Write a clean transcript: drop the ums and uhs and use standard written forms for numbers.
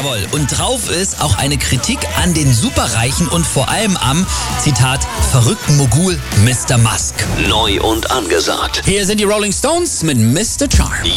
rock'n'roll. Und drauf ist auch eine Kritik an den Superreichen und vor allem am, Zitat, verrückten Mogul Mr. Musk. Neu und angesagt. Hier sind die Rolling Stones mit Mr. Charm.